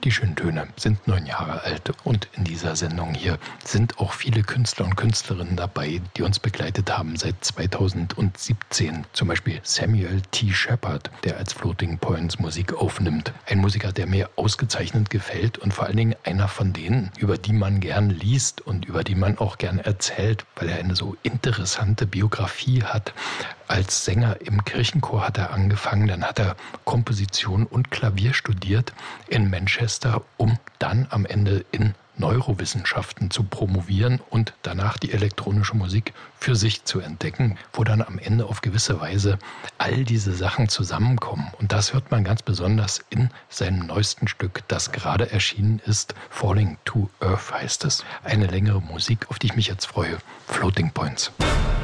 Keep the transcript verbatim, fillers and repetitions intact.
Die schönen Töne sind neun Jahre alt und in dieser Sendung hier sind auch viele Künstler und Künstlerinnen dabei, die uns begleitet haben seit zweitausendsiebzehn. Zum Beispiel Samuel T. Shepard, der als Floating Points Musik aufnimmt. Ein Musiker, der mir ausgezeichnet gefällt und vor allen Dingen einer von denen, über die man gern liest und über die man auch gern erzählt, weil er eine so interessante Biografie hat. Als Sänger im Kirchenchor hat er angefangen, dann hat er Komposition und Klavier studiert in Manchester, um dann am Ende in Neurowissenschaften zu promovieren und danach die elektronische Musik für sich zu entdecken, wo dann am Ende auf gewisse Weise all diese Sachen zusammenkommen. Und das hört man ganz besonders in seinem neuesten Stück, das gerade erschienen ist. Falling to Earth heißt es. Eine längere Musik, auf die ich mich jetzt freue. Floating Points.